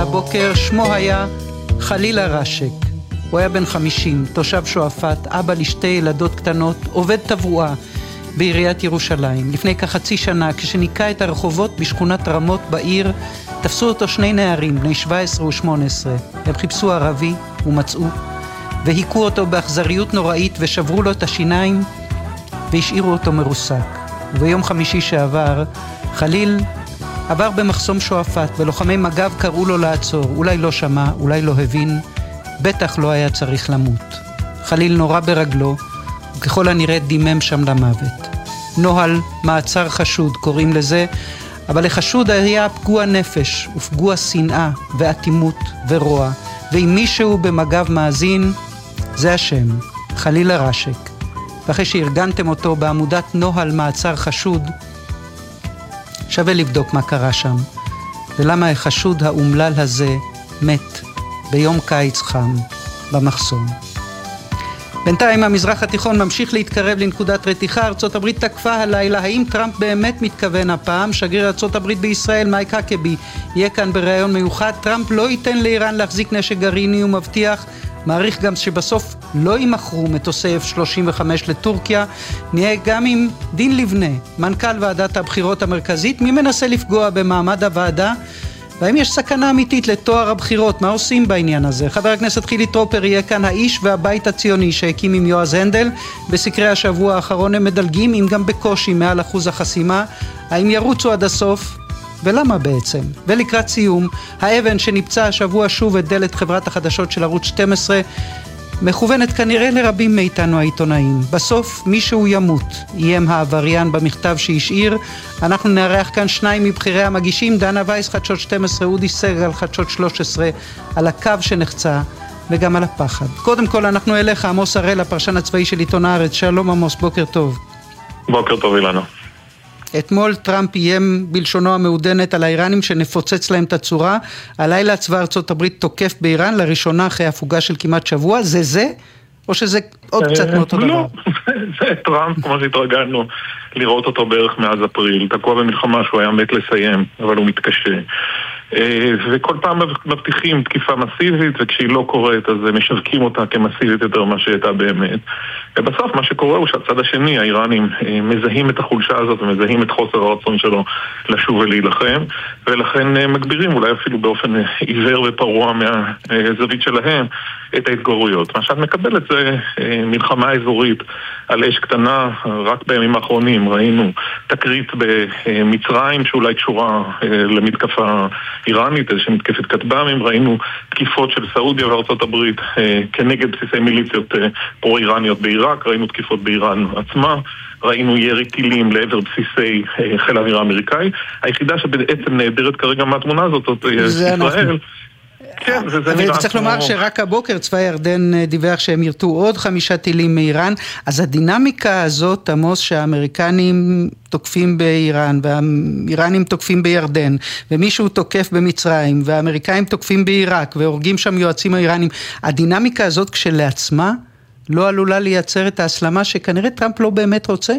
הבוקר שמו היה חליל הרשק. הוא היה בן 50, תושב שועפאט, אבא לשתי ילדות קטנות, עובד תברואה בעיריית ירושלים. לפני כחצי שנה, כשניקה את הרחובות בשכונת רמות בעיר, תפסו אותו שני נערים, בני 17 ו-18. הם חיפשו ערבי ומצאו, והיקו אותו באכזריות נוראית ושברו לו את השיניים והשאירו אותו מרוסק. וביום חמישי שעבר, חליל עבר במחסום שועפאט, ולוחמי מג"ב קראו לו לעצור. אולי לא שמע, אולי לא הבין, בטח לא היה צריך למות. חליל נורא ברגלו, וככל הנראה דימם שם למוות. נוהל מעצר חשוד קוראים לזה, אבל לחשוד היה פגוע נפש ופגוע שנאה ואטימות ורוע, ואם מישהו במג"ב מאזין, זה השם, חליל הרשק. ואחרי שארגנתם אותו בעמודת נוהל מעצר חשוד, שווה לבדוק מה קרה שם, ולמה החשוד האומלל הזה מת ביום קיץ חם במחסום. בינתיים המזרח התיכון ממשיך להתקרב לנקודת רתיחה. ארצות הברית תקפה הלילה. האם טראמפ באמת מתכוון הפעם? שגריר ארצות הברית בישראל מייק האקבי יהיה כאן בראיון מיוחד. טראמפ לא ייתן לאיראן להחזיק נשק גרעיני ומבטיח, מעריך גם שבסוף לא יימכרו מטוסי F-35 לטורקיה. נהיה גם עם דין לבנה, מנכ"ל ועדת הבחירות המרכזית. מי מנסה לפגוע במעמד הוועדה? והאם יש סכנה אמיתית לתואר הבחירות? מה עושים בעניין הזה? חבר הכנסת חילי טרופר יהיה כאן. האיש והבית הציוני שהקים עם יועז הנדל. בסקרי השבוע האחרון הם מדלגים, אם גם בקושי, מעל אחוז החסימה. האם ירוצו עד הסוף? ולמה בעצם? ולקראת סיום, האבן שנפצע השבוע שוב את דלת חברת החדשות של ערוץ 12, מכוונת כנראה לרבים מאיתנו העיתונאים. בסוף מישהו ימות, איים העבריין במכתב שהשאיר. אנחנו נארח כאן שניים מבחירי המגישים, דנה וייס חדשות 12, אודי סגל חדשות 13, על הקו שנחצה וגם על הפחד. קודם כל אנחנו אליך, עמוס הראל, הפרשן הצבאי של עיתון הארץ. שלום עמוס, בוקר טוב. בוקר טוב אילנה. אתמול טראמפ איים בלשונו המעודנת על האיראנים שנפוצץ להם את הצורה. הלילה צבא ארצות הברית תוקף באיראן לראשונה אחרי הפוגה של כמעט שבוע. זה? או שזה עוד קצת מאותו דבר? לא, זה טראמפ כמו שהתרגלנו לראות אותו בערך מאז אפריל. תקוע במלחמה שהוא היה מת לסיים, אבל הוא מתקשה. וכל פעם מבטיחים תקיפה מסיבית, וכשהיא לא קורית אז משווקים אותה כמסיבית יותר מה שהייתה באמת. ובסוף מה שקורה הוא שהצד השני, האיראנים, מזהים את החולשה הזאת ומזהים את חוסר הרצון שלו לשוב ולהילחם, ולכן מגבירים אולי אפילו באופן עיוור ופרוע מהזווית שלהם את ההתגרויות. מה שאת מקבלת זה מלחמה אזורית על אש קטנה. רק בימים האחרונים ראינו תקרית במצרים שאולי קשורה למתקפה איראנית, איזושהי מתקפת כטב"מים. ראינו תקיפות של סעודיה וארצות הברית כנגד בסיסי מיליציות פרו-איראניות בעיראק. ראינו תקיפות באיראן עצמה. ראינו ירי טילים לעבר בסיסי חיל האוויר האמריקאי. היחידה שבעצם נהדרת כרגע מהתמונה הזאת זה ישראל. כן, וצריך לומר שרק הבוקר צבא ירדן דיווח שהם ירתו עוד 5 טילים מאיראן. אז הדינמיקה הזאת, עמוס, שהאמריקנים תוקפים באיראן והאיראנים תוקפים בירדן, ומישהו תוקף במצרים והאמריקאים תוקפים בעיראק והורגים שם יועצים האיראנים, הדינמיקה הזאת כשלעצמה לא עלולה לייצר את ההסלמה שכנראה טראמפ לא באמת רוצה?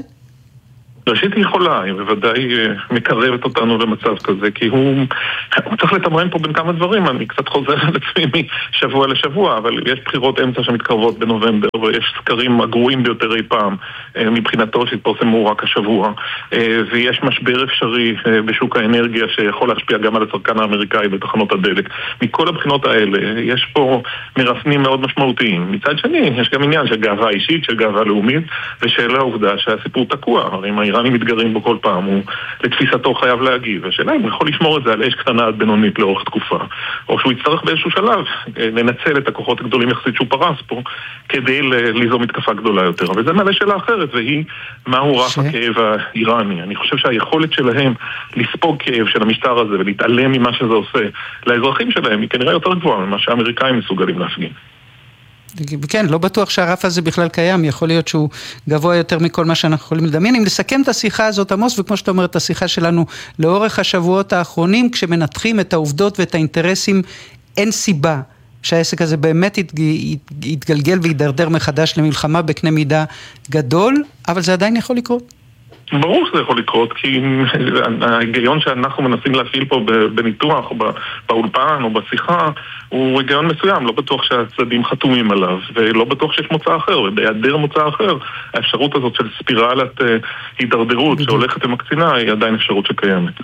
ראשית היא יכולה, היא בוודאי מקרבת אותנו למצב כזה, כי הוא צריך לתמרן פה בין כמה דברים. אני קצת חוזר על עצמי משבוע לשבוע, אבל יש בחירות אמצע שמתקרבות בנובמבר, ויש סקרים הגרועים ביותר אי פעם מבחינתו שהתפרסמו רק השבוע, ויש משבר אפשרי בשוק האנרגיה שיכול להשפיע גם על הצרכן האמריקאי בתחנות הדלק. מכל הבחינות האלה יש פה מרסנים מאוד משמעותיים. מצד שני, יש גם עניין של גאווה אישית, של גאווה לאומית, ושאלה העובדה שהסיפור תקוע. הרי האיראנים מתגרים בו כל פעם, הוא לתפיסתו חייב להגיב. השאלה אם הוא יכול לשמור את זה על אש קטנה עד בינונית לאורך תקופה, או שהוא יצטרך באיזשהו שלב לנצל את הכוחות הגדולים יחסית שהוא פרס פה, כדי ליזום מתקפה גדולה יותר. אבל זה מעלה שאלה אחרת, והיא מהו רף הכאב האיראני. אני חושב שהיכולת שלהם לספוג כאב של המשטר הזה ולהתעלם ממה שזה עושה לאזרחים שלהם היא כנראה יותר גבוהה ממה שהאמריקאים מסוגלים להפגין. כן, לא בטוח שהרף הזה בכלל קיים, יכול להיות שהוא גבוה יותר מכל מה שאנחנו יכולים לדמיין. אם נסכם את השיחה הזאת, עמוס, וכמו שאתה אומר, את השיחה שלנו לאורך השבועות האחרונים, כשמנתחים את העובדות ואת האינטרסים, אין סיבה שהעסק הזה באמת יתגלגל וידרדר מחדש למלחמה בקנה מידה גדול, אבל זה עדיין יכול לקרות. ברור שזה יכול לקרות, כי ההיגיון שאנחנו מנסים להפעיל פה בניתוח או באולפן או בשיחה הוא היגיון מסוים, לא בטוח שהצדדים חתומים עליו ולא בטוח שיש מוצא אחר, ובהיעדר מוצא אחר האפשרות הזאת של ספירלת הידרדרות שהולכת ומקצינה היא עדיין אפשרות שקיימת.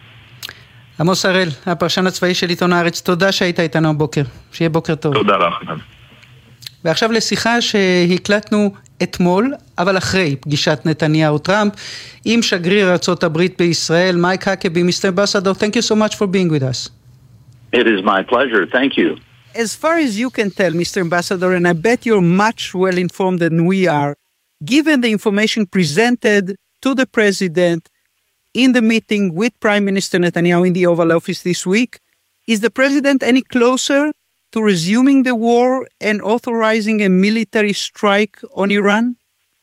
עמוס הראל, הפרשן הצבאי של עיתון הארץ, תודה שהיית איתנו הבוקר, שיהיה בוקר טוב. תודה לך. ועכשיו לשיחה שהקלטנו אתמול, אבל אחרי פגישת נתניהו-טראמפ, עם שגריר ארצות הברית בישראל, מייק האקבי. Mr. Ambassador, thank you so much for being with us. It is my pleasure. Thank you. As far as you can tell, Mr. Ambassador, and I bet you're much well informed than we are, given the information presented to the President in the meeting with Prime Minister Netanyahu in the Oval Office this week, is the President any closer to resuming the war and authorizing a military strike on Iran?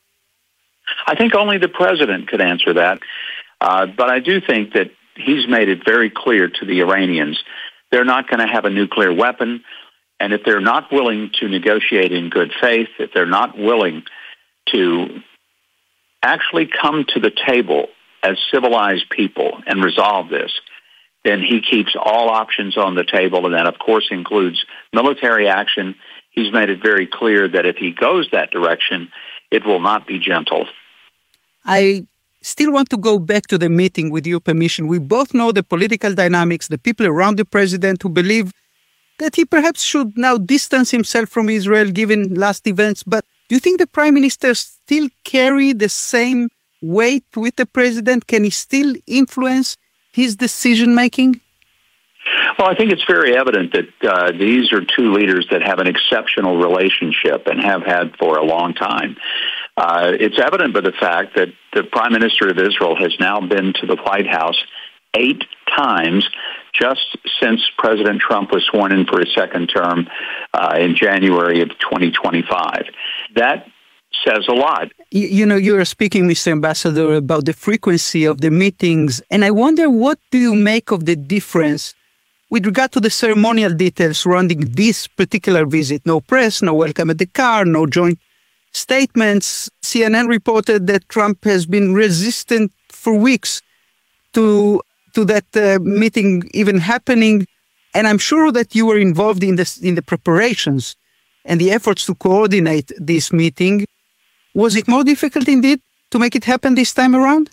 I think only the President could answer that. But I do think that he's made it very clear to the Iranians they're not going to have a nuclear weapon. And if they're not willing to negotiate in good faith, if they're not willing to actually come to the table as civilized people and resolve this, then he keeps all options on the table, and that, of course, includes military action. He's made it very clear that if he goes that direction, it will not be gentle. I still want to go back to the meeting with your permission. We both know the political dynamics, the people around the president who believe that he perhaps should now distance himself from Israel given last events. But do you think the prime minister still carry the same weight with the president? Can he still influence his decision-making? Well, I think it's very evident that these are two leaders that have an exceptional relationship and have had for a long time. It's evident by the fact that the Prime Minister of Israel has now been to the White House 8 times just since President Trump was sworn in for his second term in January of 2025. That says a lot. You know, you're speaking, Mr. Ambassador, about the frequency of the meetings, and I wonder, what do you make of the difference with regard to the ceremonial details surrounding this particular visit? No press, no welcome at the car, no joint statements. CNN reported that Trump has been resistant for weeks to that meeting even happening, and I'm sure that you were involved in the preparations and the efforts to coordinate this meeting. Was it more difficult indeed to make it happen this time around?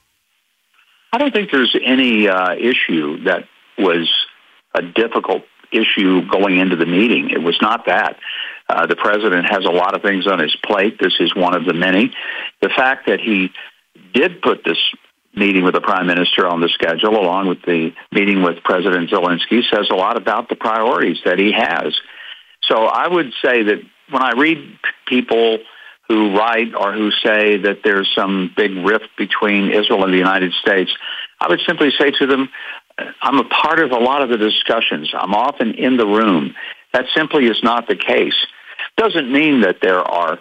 I don't think there's any issue that was a difficult issue going into the meeting. It was not that. The president has a lot of things on his plate. This is one of the many. The fact that he did put this meeting with the prime minister on the schedule, along with the meeting with President Zelensky, says a lot about the priorities that he has. So I would say that when I read people who write or who say that there's some big rift between Israel and the United States, I would simply say to them, I'm a part of a lot of the discussions. I'm often in the room. That simply is not the case. Doesn't mean that there are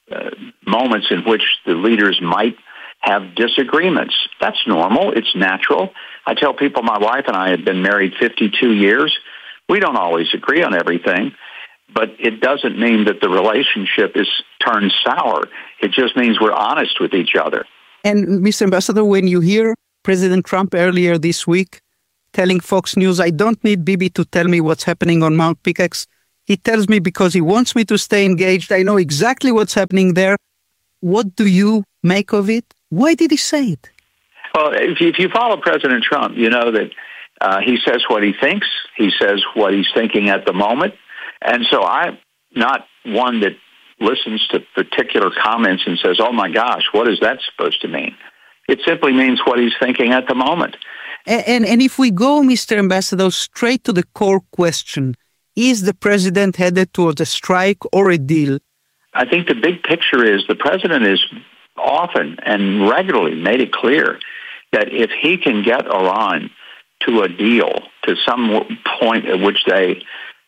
moments in which the leaders might have disagreements. That's normal. It's natural. I tell people my wife and I have been married 52 years. We don't always agree on everything, but it doesn't mean that the relationship is turned sour. It just means we're honest with each other. And Mr. Ambassador, when you hear President Trump earlier this week telling Fox News, I don't need Bibi to tell me what's happening on Mount Pickaxe. He tells me because he wants me to stay engaged. I know exactly what's happening there. What do you make of it? Why did he say it? Well, if you follow President Trump, you know that he says what he thinks. He says what he's thinking at the moment. And so I'm not one that listens to particular comments and says, oh my gosh, what is that supposed to mean? It simply means what he's thinking at the moment. And if we go, Mr. Ambassador, straight to the core question, is the president headed towards a strike or a deal? I think the big picture is the president is often and regularly made it clear that if he can get Iran to a deal, to some point at which they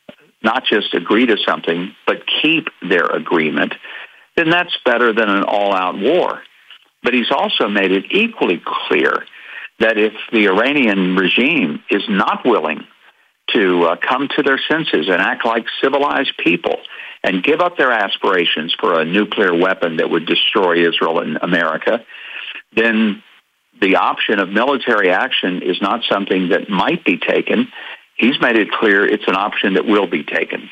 not just agree to something, but keep their agreement, then that's better than an all-out war. But he's also made it equally clear that if the Iranian regime is not willing to come to their senses and act like civilized people and give up their aspirations for a nuclear weapon that would destroy Israel and America, then the option of military action is not something that might be taken. He's made it clear it's an option that will be taken.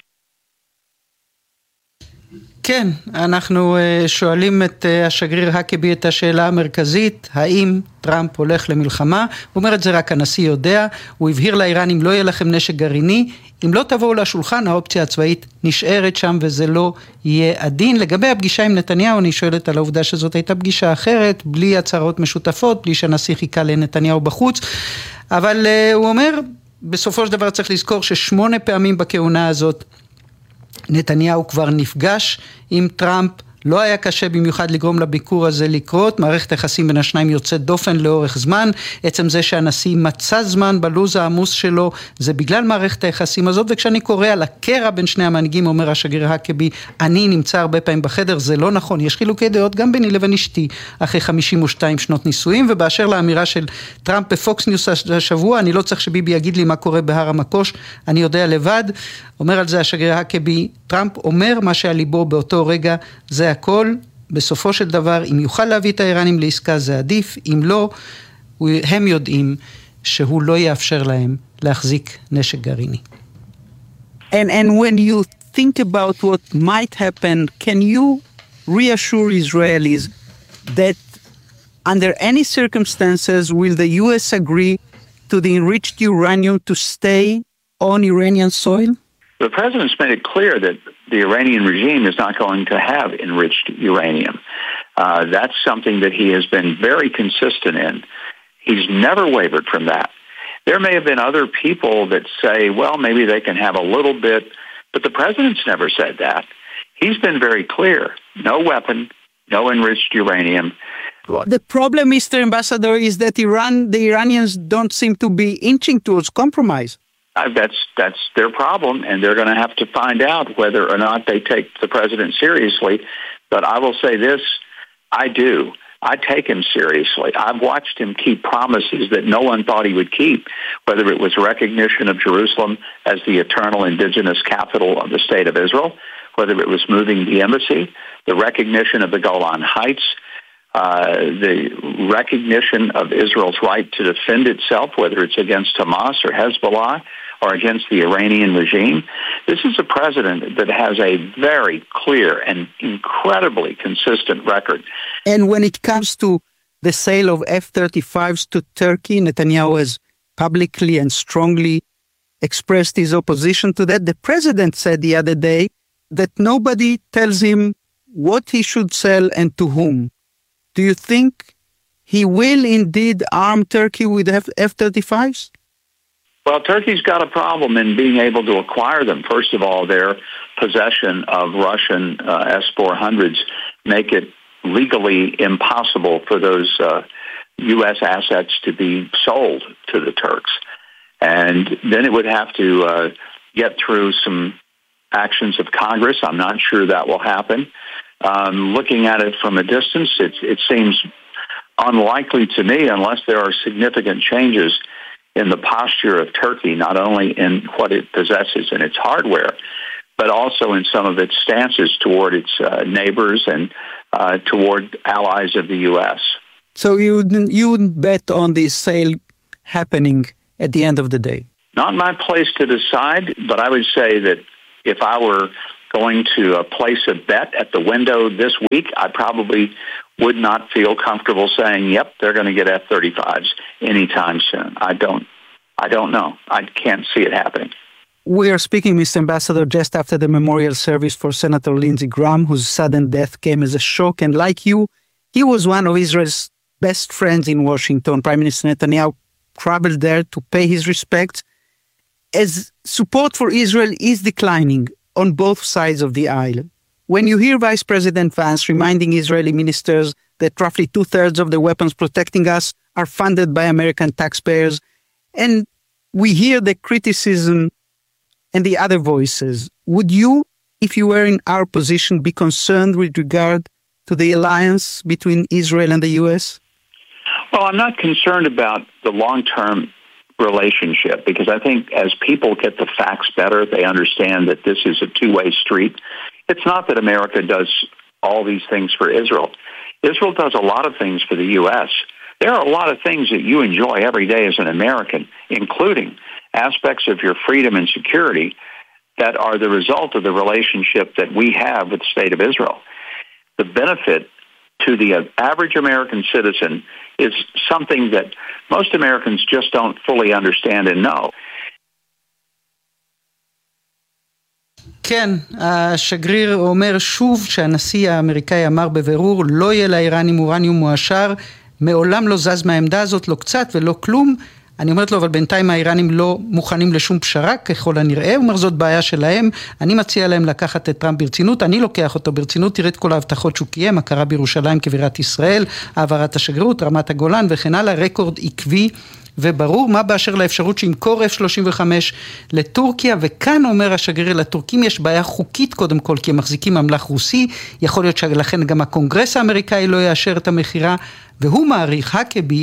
כן, אנחנו שואלים את השגריר הקבי את השאלה המרכזית, האם טראמפ הולך למלחמה? הוא אומר את זה רק הנשיא יודע, הוא הבהיר לאיראנים לא יהיה לכם נשק גרעיני, אם לא תבואו לשולחן האופציה הצבאית נשארת שם וזה לא יהיה עדין. לגבי הפגישה עם נתניהו אני שואלת על העובדה שזאת הייתה פגישה אחרת, בלי הצהרות משותפות, בלי שהנשיא חיכה לנתניהו בחוץ, אבל הוא אומר בסופו של דבר צריך לזכור ש8 פעמים בכהונה הזאת נתניהו כבר נפגש עם טראמפ, לא היה קשה במיוחד לגרום לביקור הזה לקרות, מערכת היחסים בין השניים יוצאת דופן לאורך זמן, עצם זה שהנשיא מצא זמן בלוז העמוס שלו, זה בגלל מערכת היחסים הזאת, וכשאני קורא על הקרע בין שני המנהיגים, אומר השגריר הקבי, אני נמצא הרבה פעמים בחדר, זה לא נכון, יש חילוקי דעות גם ביני לבין אשתי, אחרי 52 שנות נישואים, ובאשר לאמירה של טראמפ בפוקס ניוס השבוע, אני לא צריך שביבי יגיד לי מה קורה בהר המקוש, אני יודע לבד, אומר על זה השגריר הקבי, טראמפ אומר מה שעל ליבו באותו רגע, זה הכל, בסופו של דבר, אם יוכל להביא את האיראנים לעסקה זה עדיף, אם לא, הם יודעים שהוא לא יאפשר להם להחזיק נשק גרעיני. And when you think about what might happen, can you reassure Israelis that under any circumstances will the US agree to the enriched uranium to stay on Iranian soil? The president's made it clear that the Iranian regime is not going to have enriched uranium. That's something that he has been very consistent in. He's never wavered from that. There may have been other people that say, well, maybe they can have a little bit, but the president's never said that. He's been very clear. No weapon, no enriched uranium. The problem, Mr. Ambassador, is that the Iranians don't seem to be inching towards compromise. That's their problem, and they're going to have to find out whether or not they take the president seriously. But I will say this, I do. I take him seriously. I've watched him keep promises that no one thought he would keep, whether it was recognition of Jerusalem as the eternal indigenous capital of the state of Israel, whether it was moving the embassy, the recognition of the Golan Heights, the recognition of Israel's right to defend itself, whether it's against Hamas or Hezbollah or against the Iranian regime. This is a president that has a very clear and incredibly consistent record. And when it comes to the sale of F-35s to Turkey, Netanyahu has publicly and strongly expressed his opposition to that. The president said the other day that nobody tells him what he should sell and to whom. Do you think he will indeed arm Turkey with F-35s? Well, Turkey's got a problem in being able to acquire them. First of all, their possession of Russian S-400s make it legally impossible for those U.S. assets to be sold to the Turks. And then it would have to get through some actions of Congress. I'm not sure that will happen. Looking at it from a distance, it seems unlikely to me unless there are significant changes in the posture of Turkey, not only in what it possesses in its hardware, but also in some of its stances toward its neighbors and toward allies of the U.S. So you wouldn't bet on this sale happening at the end of the day? Not my place to decide, but I would say that if I were going to place a bet at the window this week, I probably would not feel comfortable saying, yep, they're going to get F-35s anytime soon. I don't know. I can't see it happening. We are speaking, Mr. Ambassador, just after the memorial service for Senator Lindsey Graham, whose sudden death came as a shock. And like you, he was one of Israel's best friends in Washington. Prime Minister Netanyahu traveled there to pay his respects. As support for Israel is declining on both sides of the aisle, when you hear Vice President Vance reminding Israeli ministers that roughly 2/3 of the weapons protecting us are funded by American taxpayers, and we hear the criticism and the other voices, would you, if you were in our position, be concerned with regard to the alliance between Israel and the U.S.? Well, I'm not concerned about the long-term relationship because I think as people get the facts better, they understand that this is a two-way street. It's not that America does all these things for Israel. Israel does a lot of things for the U.S. There are a lot of things that you enjoy every day as an American, including aspects of your freedom and security that are the result of the relationship that we have with the State of Israel. The benefit to the average American citizen is something that most Americans just don't fully understand and know. כן, השגריר אומר שוב שהנשיא האמריקאי אמר בבירור, לא יהיה לאיראנים אורניום מועשר, מעולם לא זז מהעמדה הזאת, לא קצת ולא כלום. אני אומרת לו, אבל בינתיים האיראנים לא מוכנים לשום פשרה, ככל הנראה, הוא אומר זאת בעיה שלהם, אני מציע להם לקחת את טראמפ ברצינות, אני לוקח אותו ברצינות, תראה את כל ההבטחות שהוא קיים, הכרה בירושלים כבירת ישראל, העברת השגרירות, רמת הגולן וכן הלאה, רקורד עקבי וברור, מה באשר לאפשרות שימכור F-35 לטורקיה, וכאן אומר השגריר, לטורקים יש בעיה חוקית קודם כל, כי הם מחזיקים ממלך רוסי, יכול להיות שלכן גם הקונגרס האמריקאי לא יאשר את המחירה, והוא מעריך, הקבי,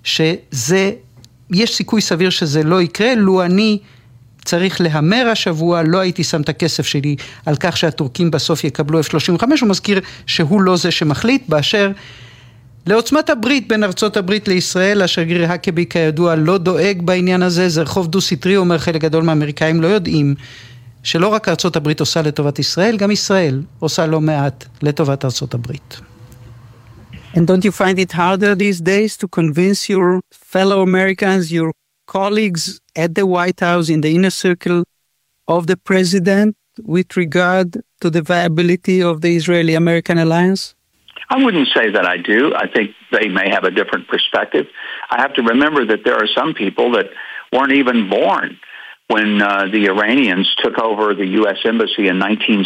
שזה יש סיכוי סביר שזה לא יקרה, לו אני צריך להמר השבוע, לא הייתי שם את הכסף שלי על כך שהטורקים בסוף יקבלו F-35, הוא מזכיר שהוא לא זה שמחליט, באשר לעוצמת הברית בין ארצות הברית לישראל, השגריר הקבי כידוע לא דואג בעניין הזה, זה רחוב דו סטרי, אומר חלק גדול מהאמריקאים לא יודעים, שלא רק ארצות הברית עושה לטובת ישראל, גם ישראל עושה לא מעט לטובת ארצות הברית. And don't you find it harder these days to convince your fellow Americans, your colleagues at the White House in the inner circle of the president with regard to the viability of the Israeli-American alliance? I wouldn't say that I do. I think they may have a different perspective. I have to remember that there are some people that weren't even born when the Iranians took over the U.S. Embassy in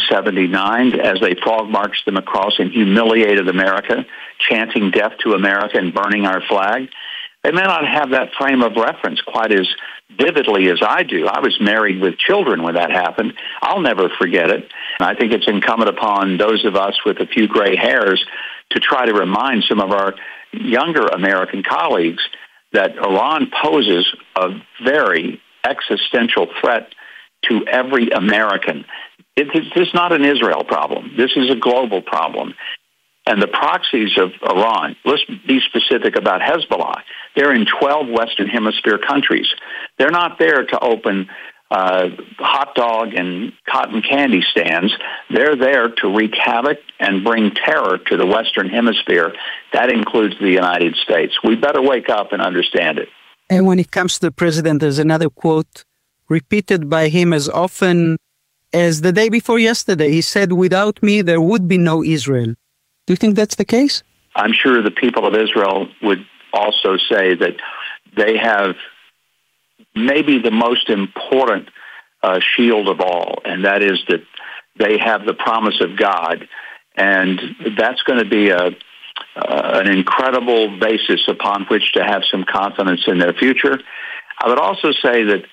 1979 as they frog-marched them across and humiliated America, chanting death to America and burning our flag. They may not have that frame of reference quite as vividly as I do. I was married with children when that happened. I'll never forget it. And I think it's incumbent upon those of us with a few gray hairs to try to remind some of our younger American colleagues that Iran poses a very existential threat to every American. This is not an Israel problem. This is a global problem. And the proxies of Iran, let's be specific about Hezbollah, they're in 12 Western Hemisphere countries. They're not there to open hot dog and cotton candy stands. They're there to wreak havoc and bring terror to the Western Hemisphere. That includes the United States. We better wake up and understand it. And when it comes to the president, there's another quote repeated by him as often as the day before yesterday. He said, without me, there would be no Israel. Do you think that's the case? I'm sure the people of Israel would also say that they have maybe the most important shield of all, and that is that they have the promise of God. And that's going to be an incredible basis upon which to have some confidence in their future. I would also say that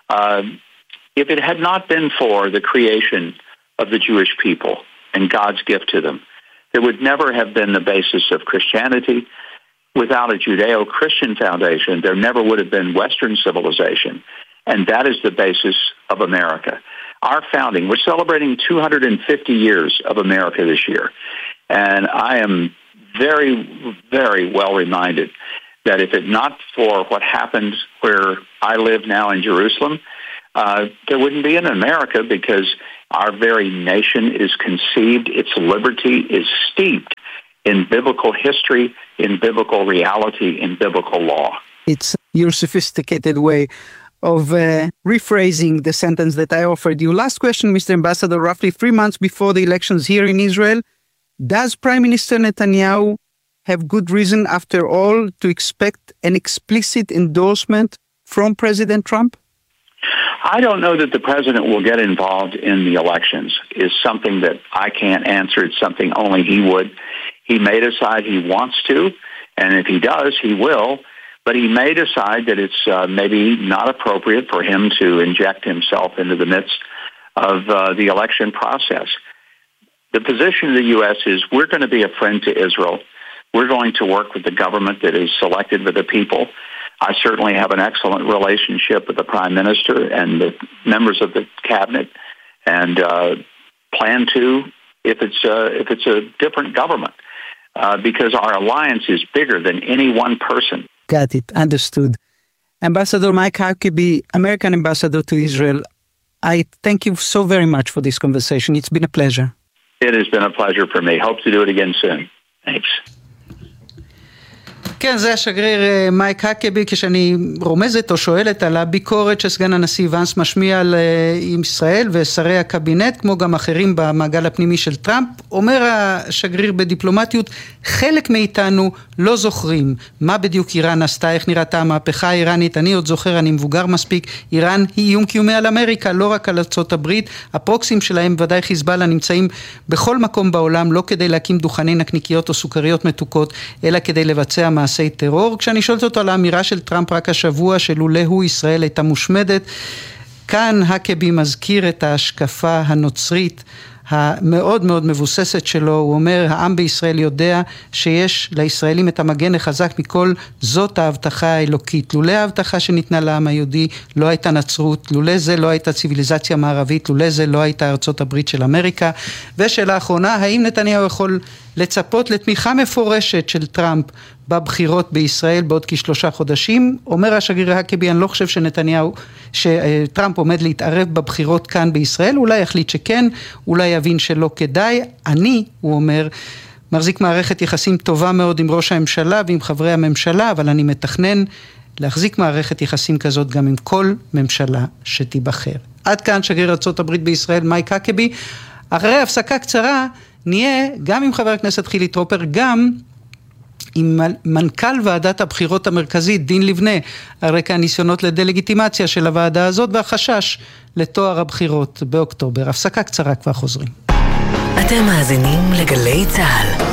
if it had not been for the creation of the Jewish people and God's gift to them, there would never have been the basis of Christianity. Without a Judeo-Christian foundation, there never would have been Western civilization. And that is the basis of America. Our founding, we're celebrating 250 years of America this year. And I am very, very well reminded that if it not for what happened where I live now in Jerusalem, there wouldn't be an America, because our very nation is conceived, its liberty is steeped in biblical history, in biblical reality, in biblical law. It's your sophisticated way of rephrasing the sentence that I offered you. Last question, Mr. Ambassador. Roughly 3 months before the elections here in Israel, does Prime Minister Netanyahu have good reason, after all, to expect an explicit endorsement from President Trump? I don't know that the president will get involved in the elections. Is something that I can't answer. It's something only he would. He may decide he wants to, and if he does, he will. But he may decide that it's maybe not appropriate for him to inject himself into the midst of the election process. The position of the U.S. is we're going to be a friend to Israel. We're going to work with the government that is selected by the people. I certainly have an excellent relationship with the Prime Minister and the members of the cabinet, and plan to if it's a different government. because our alliance is bigger than any one person. Got it. Understood. Ambassador Mike Huckabee, American Ambassador to Israel, I thank you so very much for this conversation. It's been a pleasure. It has been a pleasure for me. Hope to do it again soon. Thanks. כן, זה השגריר מייק הקבי, כשאני רומזת או שואלת על הביקורת שסגן הנשיא ואנס משמיע על ישראל ושרי הקבינט, כמו גם אחרים במעגל הפנימי של טראמפ, אומר השגריר בדיפלומטיות, חלק מאיתנו לא זוכרים מה בדיוק איראן עשתה, איך נראתה המהפכה האיראנית, אני עוד זוכר, אני מבוגר מספיק, איראן היא איום קיומי על אמריקה, לא רק על ארצות הברית, הפרוקסים שלהם, ודאי חיזבאללה, נמצאים בכל מקום בעולם, לא כדי להקים דוכני נקניקיות או סוכריות מתוקות, אלא כדי לבצע מעשי טרור. כשאני שואלת אותו על האמירה של טראמפ רק השבוע, שלולא הוא ישראל הייתה מושמדת, כאן הקבי מזכיר את ההשקפה הנוצרית המאוד מאוד מבוססת שלו. הוא אומר, העם בישראל יודע שיש לישראלים את המגן החזק מכל, זאת ההבטחה האלוקית. לולא ההבטחה שניתנה לעם היהודי לא הייתה נצרות, לולא זה לא הייתה ציוויליזציה מערבית, לולא זה לא הייתה ארצות הברית של אמריקה. ושאלה האחרונה, האם נתניהו יכול לצפות לתמיכה מפורשת של טראמפ בבחירות בישראל בעוד כ3 חודשים? אומר השגריר הקבי, אני לא חושב שטראמפ עומד להתערב בבחירות כאן בישראל, אולי יחליט שכן, אולי יבין שלא כדאי. הוא אומר, מחזיק מערכת יחסים טובה מאוד עם ראש הממשלה ועם חברי הממשלה, אבל אני מתכנן להחזיק מערכת יחסים כזאת גם עם כל ממשלה שתיבחר. עד כאן שגריר ארצות הברית בישראל מייק הקבי. אחרי הפסקה קצרה נהיה גם עם חבר הכנסת חילי טרופר, גם עם מנכ"ל ועדת הבחירות המרכזית דין לבנה, הרקע הניסיונות לדלגיטימציה של הוועדה הזאת והחשש לתואר הבחירות באוקטובר. הפסקה קצרה, כבר חוזרים. אתם מאזינים לגלי צהל.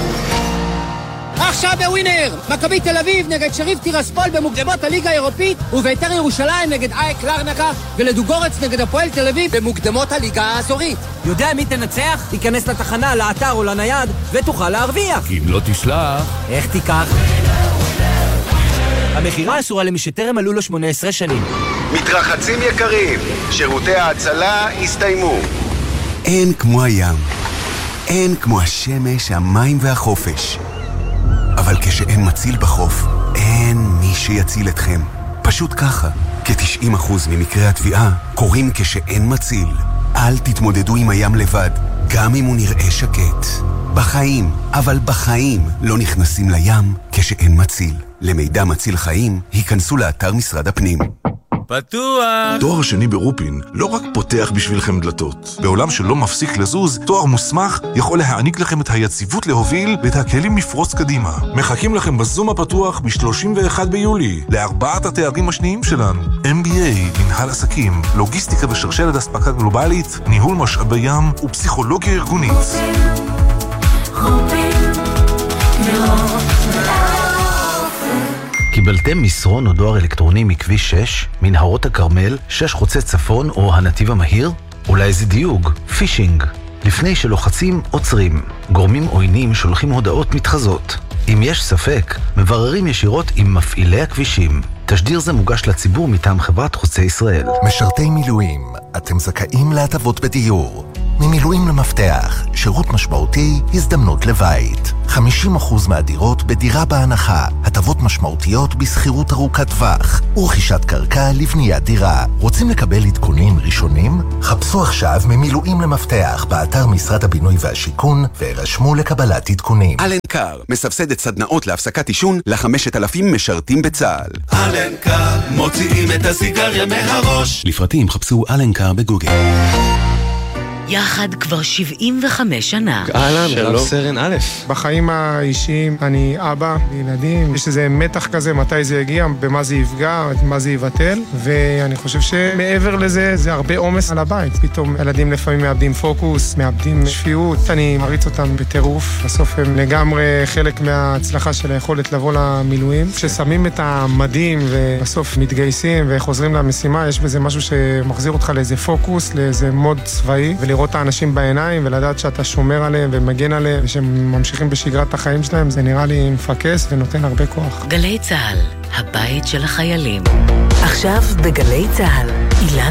עכשיו בווינר, מכבי תל אביב נגד שריף טירספול במוקדמות הליגה האירופית, ובית"ר ירושלים נגד אייק לרנקה, ולדוגורץ נגד הפועל תל אביב במוקדמות הליגה האזורית. יודע מי תנצח? תיכנס לתחנה, לאתר או לנייד, ותוכל להרוויח. אם לא תשלח, איך תיקח? המחירה אסורה למי שטרם מלאו לו 18 שנים. מתרחצים יקרים, שירותי ההצלה הסתיימו. אין כמו הים, אין כמו השמש, המים והחופש. אבל כשאין מציל בחוף, אין מי שיציל אתכם. פשוט ככה, כ-90% ממקרי התביעה קורים כשאין מציל. אל תתמודדו עם הים לבד, גם אם הוא נראה שקט. בחיים, אבל בחיים לא נכנסים לים כשאין מציל. למידע מציל חיים, היכנסו לאתר משרד הפנים. פתוח! תואר שני ברופין לא רק פותח בשבילכם דלתות. בעולם שלא מפסיק לזוז, תואר מוסמך יכול להעניק לכם את היציבות להוביל ואת הכלים לפרוץ קדימה. מחכים לכם בזום הפתוח ב-31 ביולי, ל4 התארים השניים שלנו. MBA, מנהל עסקים, לוגיסטיקה ושרשרת אספקה גלובלית, ניהול משאבי ים ופסיכולוגיה ארגונית. קיבלתם מסרון או דואר אלקטרוני מכביש 6, מנהרות הכרמל, 6 חוצה צפון או הנתיב המהיר? אולי זה דיוג, פישינג. לפני שלוחצים, עוצרים. גורמים עוינים שולחים הודעות מתחזות. אם יש ספק, מבררים ישירות עם מפעילי הכבישים. תשדיר זה מוגש לציבור מטעם חברת חוצי ישראל. משרתי מילואים, אתם זכאים להטבות בדיור. ממילואים למפתח, שירות משמעותי, הזדמנות לבית. 50% מהדירות בדירה בהנחה, הטבות משמעותיות בסחירות ארוכת טווח, ורכישת קרקע לבניית דירה. רוצים לקבל עדכונים ראשונים? חפשו עכשיו ממילואים למפתח באתר משרד הבינוי והשיכון, והירשמו לקבלת עדכונים. אלנקר, מסבסדת סדנאות להפסקת עישון ל5,000 משרתים בצה"ל. אלנקר, מוציאים את הסיגריה מהראש. לפרטים חפשו אלנקר בגוגל. יחד כבר 75 שנה. אהלן, רב סרן א'. בחיים האישיים אני אבא לילדים, יש איזה מתח כזה, מתי זה יגיע, במה זה יפגע, מה זה יבטל, ואני חושב שמעבר לזה, זה הרבה עומס על הבית. פתאום ילדים לפעמים מאבדים פוקוס, מאבדים שפיות, אני מריץ אותם בטירוף, בסוף הם לגמרי חלק מההצלחה של היכולת לבוא למילואים. כששמים את המדים ובסוף מתגייסים וחוזרים למשימה, יש בזה משהו שמחזיר אותך לאיזה פוקוס, לאיזה מוד צבאי, ולראות את האנשים בעיניים ולדעת שאתה שומר עליהם ומגן עליהם ושהם ממשיכים בשגרת החיים שלהם, זה נראה לי מפקס ונותן הרבה כוח. גלי צהל, הבית של החיילים. עכשיו בגלי צהל, אילן